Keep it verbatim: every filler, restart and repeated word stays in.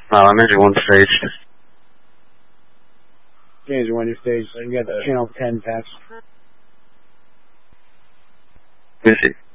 No, I'm in one stage. Change one your stage. You got the channel ten patch. Busy.